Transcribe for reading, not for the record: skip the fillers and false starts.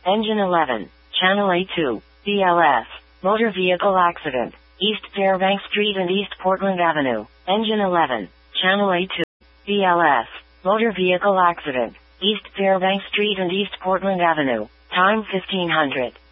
Engine 11. Channel A2. BLS. Motor vehicle accident. East Fairbanks Street and East Portland Avenue. Engine 11. Channel A2. BLS. Motor vehicle accident. East Fairbanks Street and East Portland Avenue. Time 1500.